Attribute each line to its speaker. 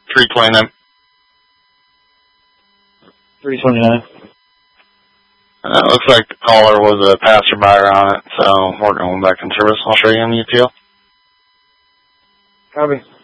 Speaker 1: 329.
Speaker 2: 329.
Speaker 1: It looks like the caller was a passerby on it, so we're going back in service. I'll show you on the UPL.
Speaker 2: Copy.